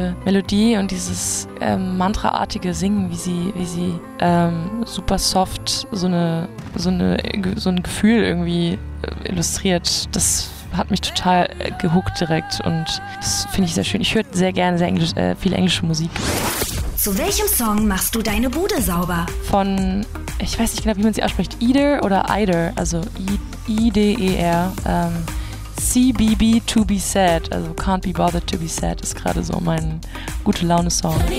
diese Melodie und dieses Mantraartige Singen, wie sie super soft so ein Gefühl irgendwie illustriert, das hat mich total gehuckt direkt und das finde ich sehr schön. Ich höre sehr gerne viel englische Musik. Zu welchem Song machst du deine Bude sauber? Von, ich weiß nicht genau, wie man sie ausspricht, Eider, also I-D-E-R, CBB To Be Sad, also Can't Be Bothered To Be Sad ist gerade so mein Gute-Laune-Song.